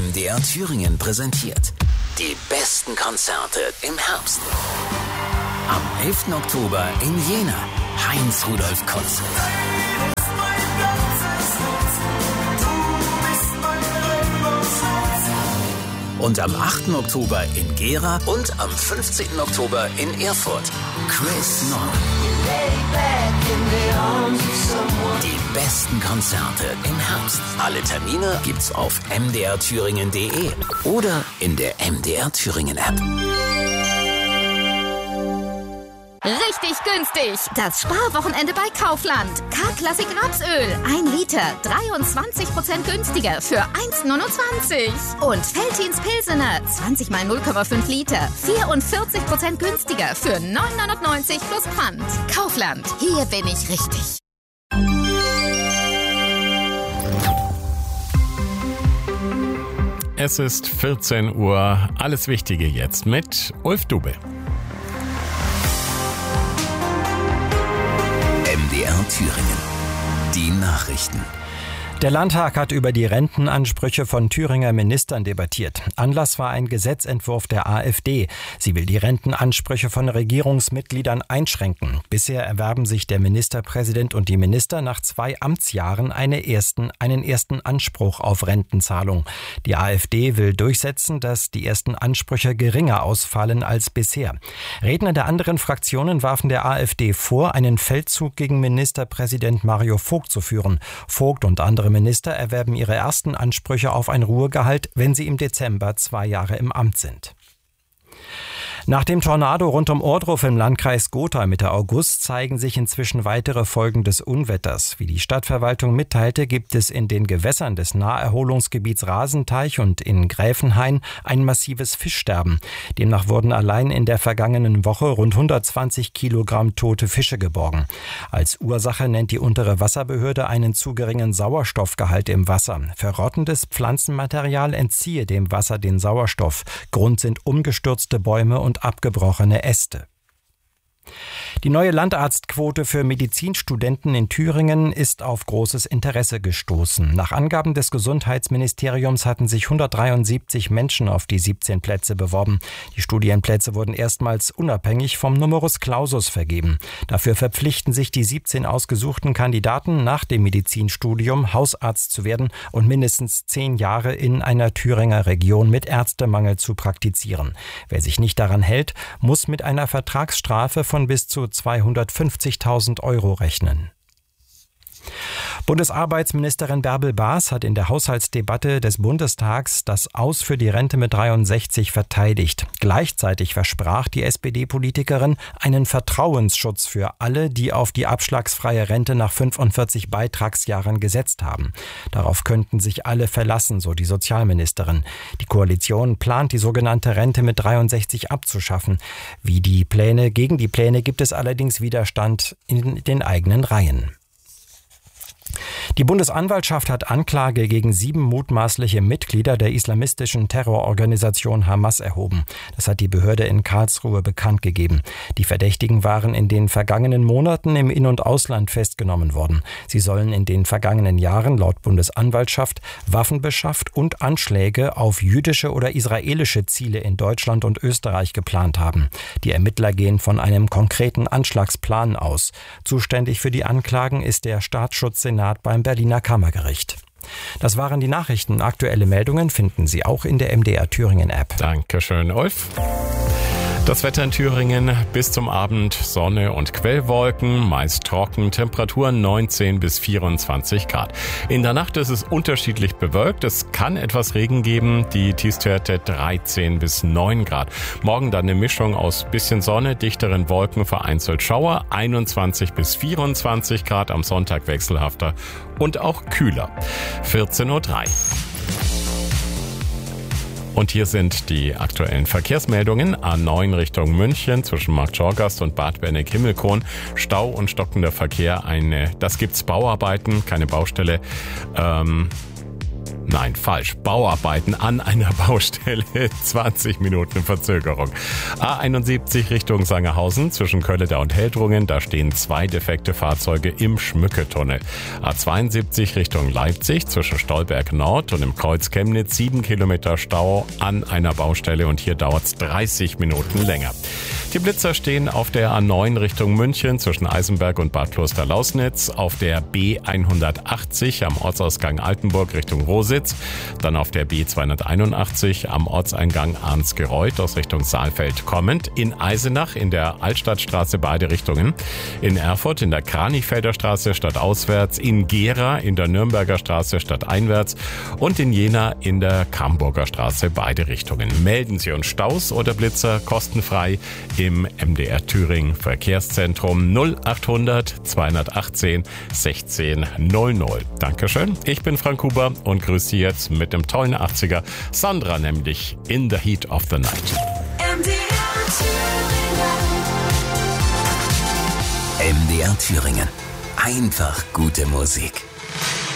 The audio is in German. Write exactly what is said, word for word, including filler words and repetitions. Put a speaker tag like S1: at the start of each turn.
S1: M D R Thüringen präsentiert die besten Konzerte im Herbst. Am elften Oktober in Jena, Heinz-Rudolf Kunze. Und am achten Oktober in Gera und am fünfzehnten Oktober in Erfurt, Chris Norman. Die besten Konzerte im Herbst. Alle Termine gibt's auf m d r thüringen punkt d e oder in der M D R Thüringen App.
S2: Richtig günstig. Das Sparwochenende bei Kaufland. K-Klassik Rapsöl. ein Liter. dreiundzwanzig Prozent günstiger für eins neunundzwanzig. Und Veltins Pilsener. zwanzig mal null Komma fünf Liter. vierundvierzig Prozent günstiger für neun neunundneunzig plus Pfand. Kaufland. Hier bin ich richtig.
S3: Es ist vierzehn Uhr. Alles Wichtige jetzt mit Ulf Dube.
S1: M D R Thüringen. Die Nachrichten.
S4: Der Landtag hat über die Rentenansprüche von Thüringer Ministern debattiert. Anlass war ein Gesetzentwurf der AfD. Sie will die Rentenansprüche von Regierungsmitgliedern einschränken. Bisher erwerben sich der Ministerpräsident und die Minister nach zwei Amtsjahren eine ersten, einen ersten Anspruch auf Rentenzahlung. Die AfD will durchsetzen, dass die ersten Ansprüche geringer ausfallen als bisher. Redner der anderen Fraktionen warfen der AfD vor, einen Feldzug gegen Ministerpräsident Mario Vogt zu führen. Vogt und andere Minister erwerben ihre ersten Ansprüche auf ein Ruhegehalt, wenn sie im Dezember zwei Jahre im Amt sind. Nach dem Tornado rund um Ohrdruf im Landkreis Gotha Mitte August zeigen sich inzwischen weitere Folgen des Unwetters. Wie die Stadtverwaltung mitteilte, gibt es in den Gewässern des Naherholungsgebiets Rasenteich und in Gräfenhain ein massives Fischsterben. Demnach wurden allein in der vergangenen Woche rund hundertzwanzig Kilogramm tote Fische geborgen. Als Ursache nennt die untere Wasserbehörde einen zu geringen Sauerstoffgehalt im Wasser. Verrottendes Pflanzenmaterial entziehe dem Wasser den Sauerstoff. Grund sind umgestürzte Bäume und abgebrochene Äste. Die neue Landarztquote für Medizinstudenten in Thüringen ist auf großes Interesse gestoßen. Nach Angaben des Gesundheitsministeriums hatten sich hundertdreiundsiebzig Menschen auf die siebzehn Plätze beworben. Die Studienplätze wurden erstmals unabhängig vom Numerus Clausus vergeben. Dafür verpflichten sich die siebzehn ausgesuchten Kandidaten, nach dem Medizinstudium Hausarzt zu werden und mindestens zehn Jahre in einer Thüringer Region mit Ärztemangel zu praktizieren. Wer sich nicht daran hält, muss mit einer Vertragsstrafe von bis zu zweihundertfünfzigtausend Euro rechnen. Bundesarbeitsministerin Bärbel Baas hat in der Haushaltsdebatte des Bundestags das Aus für die Rente mit dreiundsechzig verteidigt. Gleichzeitig versprach die S P D-Politikerin einen Vertrauensschutz für alle, die auf die abschlagsfreie Rente nach fünfundvierzig Beitragsjahren gesetzt haben. Darauf könnten sich alle verlassen, so die Sozialministerin. Die Koalition plant, die sogenannte Rente mit dreiundsechzig abzuschaffen. Wie die Pläne, gegen die Pläne gibt es allerdings Widerstand in den eigenen Reihen. Die Bundesanwaltschaft hat Anklage gegen sieben mutmaßliche Mitglieder der islamistischen Terrororganisation Hamas erhoben. Das hat die Behörde in Karlsruhe bekannt gegeben. Die Verdächtigen waren in den vergangenen Monaten im In- und Ausland festgenommen worden. Sie sollen in den vergangenen Jahren laut Bundesanwaltschaft Waffen beschafft und Anschläge auf jüdische oder israelische Ziele in Deutschland und Österreich geplant haben. Die Ermittler gehen von einem konkreten Anschlagsplan aus. Zuständig für die Anklagen ist der Staatsschutzsenat beim Berliner Kammergericht. Das waren die Nachrichten. Aktuelle Meldungen finden Sie auch in der M D R Thüringen App.
S3: Dankeschön, Ulf. Das Wetter in Thüringen bis zum Abend Sonne und Quellwolken, meist trocken, Temperaturen neunzehn bis vierundzwanzig Grad. In der Nacht ist es unterschiedlich bewölkt, es kann etwas Regen geben, die Tiefstwerte dreizehn bis neun Grad. Morgen dann eine Mischung aus bisschen Sonne, dichteren Wolken, vereinzelt Schauer, einundzwanzig bis vierundzwanzig Grad, am Sonntag wechselhafter und auch kühler. vierzehn Uhr drei. Und hier sind die aktuellen Verkehrsmeldungen. A neun Richtung München zwischen Marktschorgast und Bad Berneck-Himmelkron. Stau und stockender Verkehr. Eine, das gibt's Bauarbeiten, keine Baustelle. Ähm, Nein, falsch. Bauarbeiten an einer Baustelle. zwanzig Minuten Verzögerung. A einundsiebzig Richtung Sangerhausen zwischen Kölleda und Heldrungen. Da stehen zwei defekte Fahrzeuge im Schmücketunnel. A zweiundsiebzig Richtung Leipzig zwischen Stolberg Nord und im Kreuz Chemnitz. sieben Kilometer Stau an einer Baustelle und hier dauert es dreißig Minuten länger. Die Blitzer stehen auf der A neun Richtung München zwischen Eisenberg und Bad Kloster-Lausnitz, auf der B hundertachtzig am Ortsausgang Altenburg Richtung Rositz, dann auf der B zweihunderteinundachtzig am Ortseingang Arnsgereuth aus Richtung Saalfeld kommend, in Eisenach in der Altstadtstraße beide Richtungen, in Erfurt in der Kranichfelder Straße stadtauswärts, in Gera in der Nürnberger Straße stadteinwärts und in Jena in der Kamburger Straße beide Richtungen. Melden Sie uns Staus oder Blitzer kostenfrei im M D R Thüringen Verkehrszentrum null achthundert zweihundertachtzehn sechzehn null null. Dankeschön. Ich bin Frank Huber und grüße Sie jetzt mit dem tollen achtziger. Sandra nämlich in the Heat of the Night.
S1: M D R Thüringen. M D R Thüringen. Einfach gute Musik.